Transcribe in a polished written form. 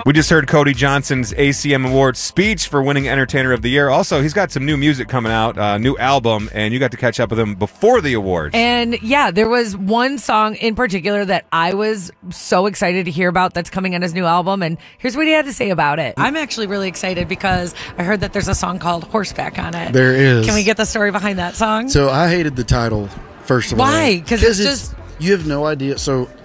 We just heard Cody Johnson's ACM Awards speech for winning Entertainer of the Year. Also, he's got some new music coming out, new album, and you got to catch up with him before the awards. And yeah, there was one song in particular that I was so excited to hear about that's coming on his new album, and here's what he had to say about it. I'm actually really excited because I heard that there's a song called Horseback on it. There is. Can we get the story behind that song? So I hated the title, first of all. Why? Because it's just... You have no idea. So